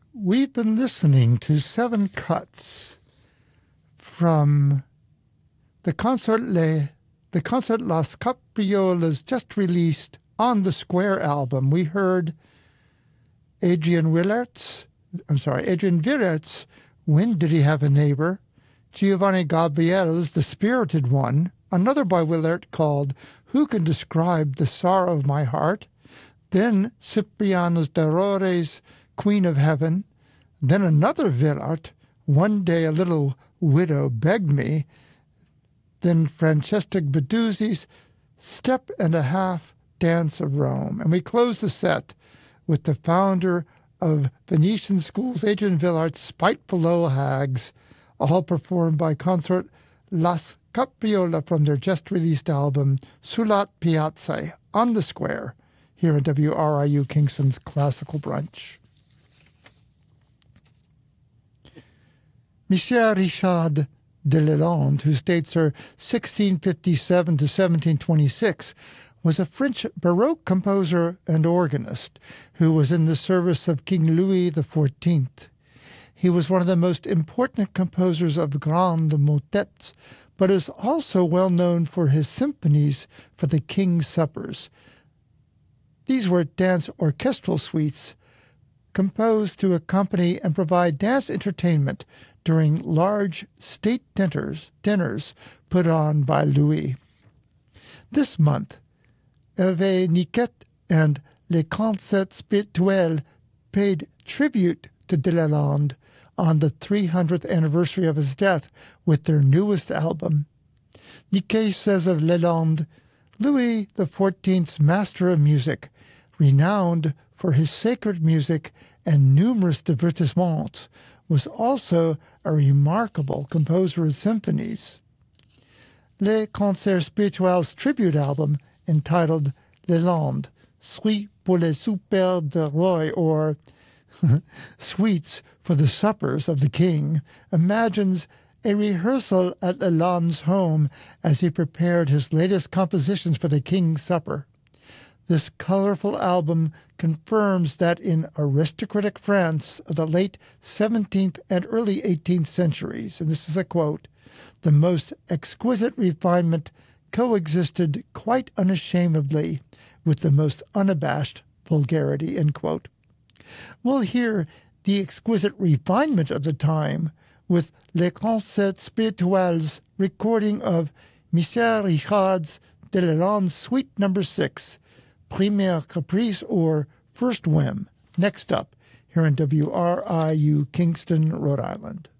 We've been listening to 7 cuts from the concert Las Capriolas just released On the Square album. We heard Adrian Willert's, When Did He Have a Neighbor? Giovanni Gabriel's The Spirited One, another by Willert called Who Can Describe the Sorrow of My Heart? Then Cipriano's Dorore's Queen of Heaven, then another Willert, One Day a Little Widow Begged Me, then Francesca Beduzzi's Step and a Half Dance of Rome. And we close the set with the founder of Venetian Schools, Adrian Willert's Spiteful Little Hags, all performed by Consort Las Capriola from their just-released album Sull'Alta Piazza, On the Square, here at WRIU Kingston's Classical Brunch. Michel Richard de Lalande, whose dates are 1657 to 1726, was a French Baroque composer and organist who was in the service of King Louis XIV. He was one of the most important composers of grandes motets, but is also well known for his symphonies for the King's Suppers. These were dance orchestral suites composed to accompany and provide dance entertainment during large state dinners put on by Louis. This month, Hervé Niquet and Les Concerts Spirituels paid tribute to de Lalande on the 300th anniversary of his death with their newest album. Niquet says of Lalande, Louis XIV's master of music, renowned for his sacred music and numerous divertissements, was also a remarkable composer of symphonies. Les Concerts Spirituels tribute album, entitled Lalande, Suite pour les soupers de roi, or Suites for the Suppers of the King, imagines a rehearsal at Lalande's home as he prepared his latest compositions for the King's Supper. This colorful album confirms that in aristocratic France of the late 17th and early 18th centuries, and this is a quote, the most exquisite refinement coexisted quite unashamedly with the most unabashed vulgarity, end quote. We'll hear the exquisite refinement of the time with Les Concerts Spirituels recording of Michel Richard's de Lalande's Suite No. 6, Premier Caprice, or First Whim, next up here in WRIU Kingston, Rhode Island.